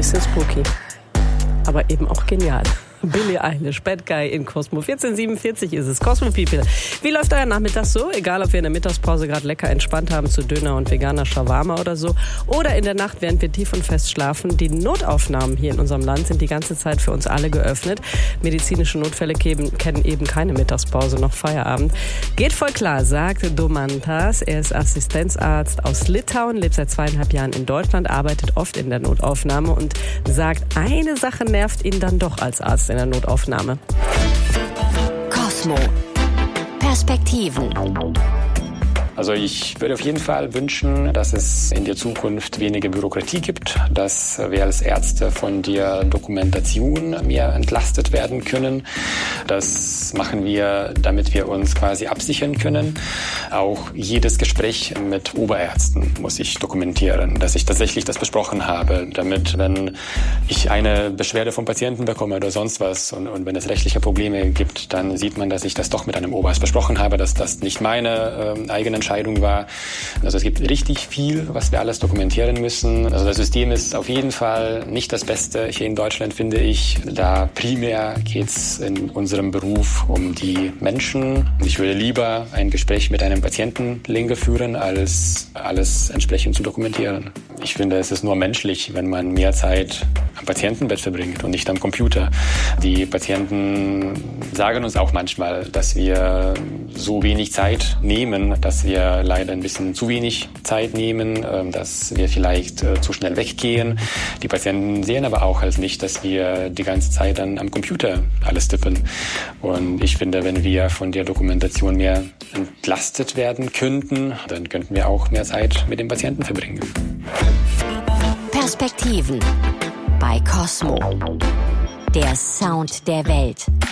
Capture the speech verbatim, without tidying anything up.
bisschen spooky, aber eben auch genial. Billie Eilish, Bad Guy in Cosmo. vierzehn siebenundvierzig ist es. Cosmo People. Wie läuft euer Nachmittag so? Egal, ob wir in der Mittagspause gerade lecker entspannt haben zu Döner und veganer Shawarma oder so. Oder in der Nacht, während wir tief und fest schlafen. Die Notaufnahmen hier in unserem Land sind die ganze Zeit für uns alle geöffnet. Medizinische Notfälle kennen eben keine Mittagspause noch Feierabend. Geht voll klar, sagt Domantas. Er ist Assistenzarzt aus Litauen, lebt seit zweieinhalb Jahren in Deutschland, arbeitet oft in der Notaufnahme und sagt, eine Sache nervt ihn dann doch als Arzt in der Notaufnahme. Cosmo. Perspektiven. Also ich würde auf jeden Fall wünschen, dass es in der Zukunft weniger Bürokratie gibt, dass wir als Ärzte von der Dokumentation mehr entlastet werden können. Das machen wir, damit wir uns quasi absichern können. Auch jedes Gespräch mit Oberärzten muss ich dokumentieren, dass ich tatsächlich das besprochen habe, damit, wenn ich eine Beschwerde vom Patienten bekomme oder sonst was und, und wenn es rechtliche Probleme gibt, dann sieht man, dass ich das doch mit einem Oberarzt besprochen habe, dass das nicht meine äh, eigene Entscheidung war. Also es gibt richtig viel, was wir alles dokumentieren müssen. Also das System ist auf jeden Fall nicht das Beste hier in Deutschland, finde ich. Da primär geht es in unserem Beruf um die Menschen. Ich würde lieber ein Gespräch mit einem Patienten länger führen, als alles entsprechend zu dokumentieren. Ich finde, es ist nur menschlich, wenn man mehr Zeit am Patientenbett verbringt und nicht am Computer. Die Patienten sagen uns auch manchmal, dass wir so wenig Zeit nehmen, dass wir leider ein bisschen zu wenig Zeit nehmen, dass wir vielleicht zu schnell weggehen. Die Patienten sehen aber auch halt nicht, dass wir die ganze Zeit dann am Computer alles tippen. Und ich finde, wenn wir von der Dokumentation mehr entlastet werden könnten, dann könnten wir auch mehr Zeit mit dem Patienten verbringen. Perspektiven bei Cosmo. Der Sound der Welt.